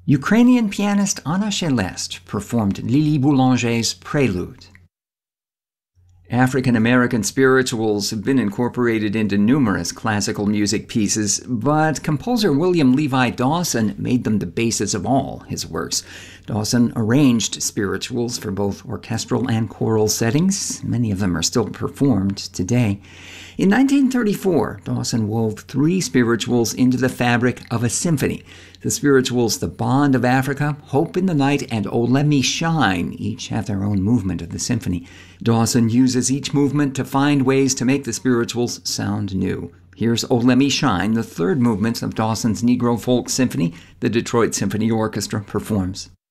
Ukrainian pianist Anna Shelest performed Lili Boulanger's Prelude. African-American spirituals have been incorporated into numerous classical music pieces, but composer William Levi Dawson made them the basis of all his works. Dawson arranged spirituals for both orchestral and choral settings. Many of them are still performed today. In 1934, Dawson wove 3 spirituals into the fabric of a symphony. The spirituals The Bond of Africa, Hope in the Night, and Oh Let Me Shine each have their own movement of the symphony. Dawson uses each movement to find ways to make the spirituals sound new. Here's Oh Let Me Shine, the 3rd movement of Dawson's Negro Folk Symphony. The Detroit Symphony Orchestra performs.